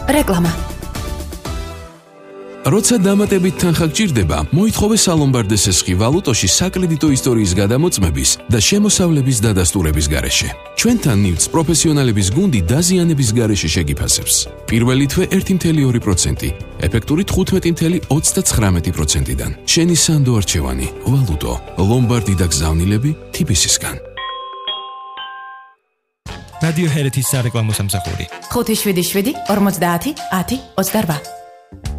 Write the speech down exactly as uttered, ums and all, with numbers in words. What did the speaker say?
რეკლამა. როცა დამატებით თანხა გჭირდება, მოითხოვე სალომბარდეს ესხი ვალუტოში საკრედიტო ისტორიის გადამოწმების და შემოსავლების დადასტურების გარეშე. ჩვენთან ნივთს პროფესიონალების გუნდი დაზიანების გარეშე შეგიფასებს. პირველი თვე ერთი კoma ორი პროცენტი, ეფექტური თხუთმეტი კoma ოცდაცხრამეტი პროცენტიდან. შენი სანდო არჩევანი, ვალუტო, ლომბარდი და გზავნილები თიბისისგან. რადიო ჰერეთის სარეკლამო სამსახური. ხუთი შვიდი შვიდი ორმოცდაათი ათი ოცდარვა.